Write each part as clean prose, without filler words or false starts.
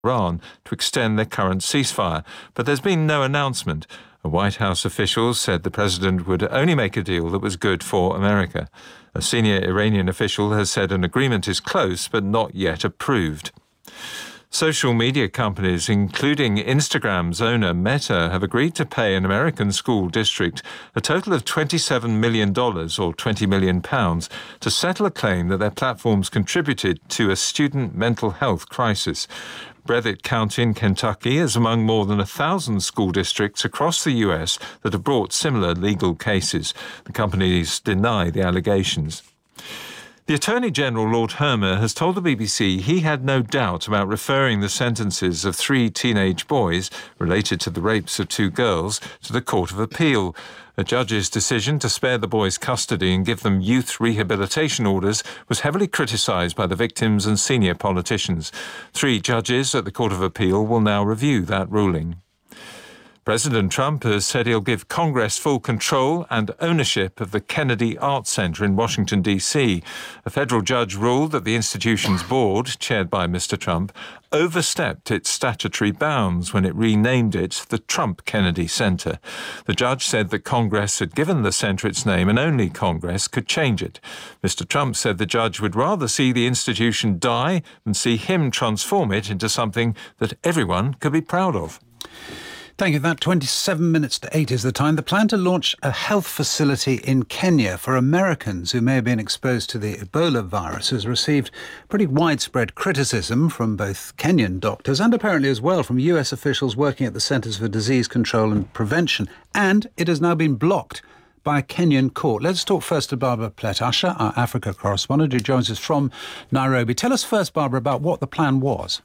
Iran to extend their current ceasefire, but there's been no announcement. A White House official said the president would only make a deal that was good for America. A senior Iranian official has said an agreement is close but not yet approved. Social media companies, including Instagram's owner Meta, have agreed to pay an American school district a total of $27 million or £20 million to settle a claim that their platforms contributed to a student mental health crisis. Breathitt County in Kentucky is among more than 1,000 school districts across the U.S. that have brought similar legal cases. The companies deny the allegations. The Attorney General, Lord Hermer, has told the BBC he had no doubt about referring the sentences of 3 teenage boys related to the rapes of 2 girls to the Court of Appeal. A judge's decision to spare the boys custody and give them youth rehabilitation orders was heavily criticised by the victims and senior politicians. 3 judges at the Court of Appeal will now review that ruling. President Trump has said he'll give Congress full control and ownership of the Kennedy Arts Center in Washington, D.C. A federal judge ruled that the institution's board, chaired by Mr. Trump, overstepped its statutory bounds when it renamed it the Trump Kennedy Center. The judge said that Congress had given the center its name and only Congress could change it. Mr. Trump said the judge would rather see the institution die than see him transform it into something that everyone could be proud of. Thank you. That 27 minutes to 8 is the time. The plan to launch a health facility in Kenya for Americans who may have been exposed to the Ebola virus has received pretty widespread criticism from both Kenyan doctors and apparently as well from US officials working at the Centers for Disease Control and Prevention. And it has now been blocked by a Kenyan court. Let's talk first to Barbara Plett-Usher, our Africa correspondent, who joins us from Nairobi. Tell us first, Barbara, about what the plan was.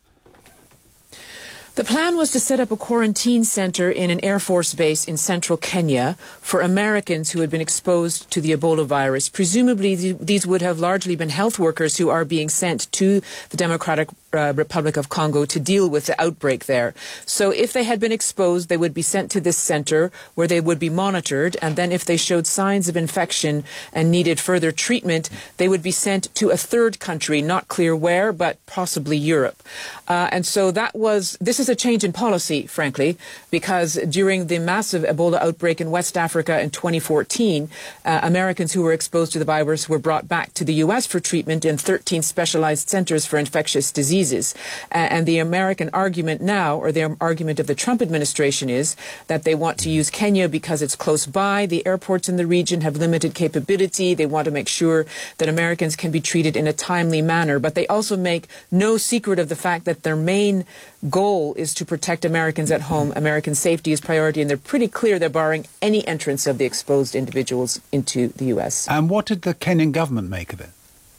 The plan was to set up a quarantine center in an Air Force base in central Kenya for Americans who had been exposed to the Ebola virus. Presumably, these would have largely been health workers who are being sent to the Democratic Republic of Congo to deal with the outbreak there. So if they had been exposed, they would be sent to this center where they would be monitored. And then if they showed signs of infection and needed further treatment, they would be sent to a third country, not clear where, but possibly Europe. And so this is a change in policy, frankly, because during the massive Ebola outbreak in West Africa in 2014, Americans who were exposed to the virus were brought back to the U.S. for treatment in 13 specialized centers for infectious diseases. And the American argument now, or the argument of the Trump administration, is that they want to use Kenya because it's close by. The airports in the region have limited capability. They want to make sure that Americans can be treated in a timely manner. But they also make no secret of the fact that their main goal is to protect Americans at home. American safety is priority, and they're pretty clear they're barring any entrance of the exposed individuals into the U.S. And what did the Kenyan government make of it?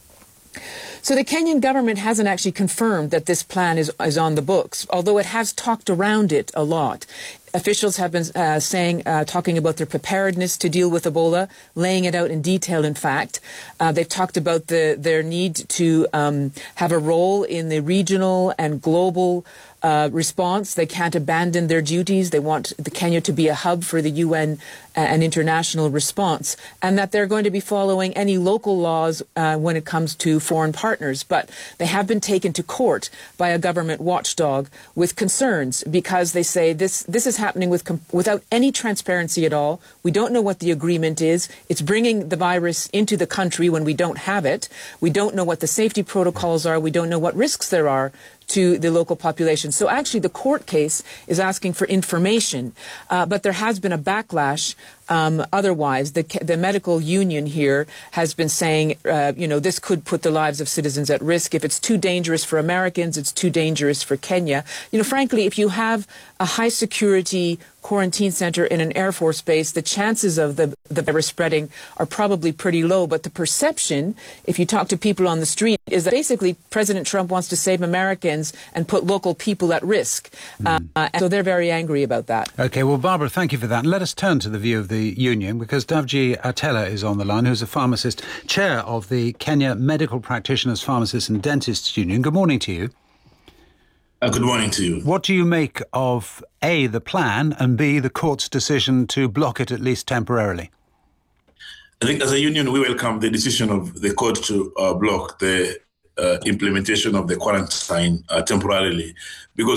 So the Kenyan government hasn't actually confirmed that this plan is on the books, although it has talked around it a lot. Officials have been talking about their preparedness to deal with Ebola, laying it out in detail, in fact. They've talked about their need to have a role in the regional and global response. They can't abandon their duties. They want Kenya to be a hub for the UN and international response, and that they're going to be following any local laws when it comes to foreign partners. But they have been taken to court by a government watchdog with concerns because they say this is happening without any transparency at all. We don't know what the agreement is. It's bringing the virus into the country when we don't have it. We don't know what the safety protocols are. We don't know what risks there are to the local population. So actually the court case is asking for information, but there has been a backlash. Otherwise, the medical union here has been saying, this could put the lives of citizens at risk. If it's too dangerous for Americans, it's too dangerous for Kenya. Frankly, if you have a high security quarantine center in an Air Force base, the chances of the virus spreading are probably pretty low. But the perception, if you talk to people on the street, is that basically President Trump wants to save Americans and put local people at risk. And so they're very angry about that. OK, well, Barbara, thank you for that. And let us turn to the view of the union, because Davji Atela is on the line, who's a pharmacist, chair of the Kenya Medical Practitioners, Pharmacists and Dentists Union. Good morning to you. Good morning to you. What do you make of A, the plan, and B, the court's decision to block it at least temporarily? I think as a union, we welcome the decision of the court to block the implementation of the quarantine temporarily, because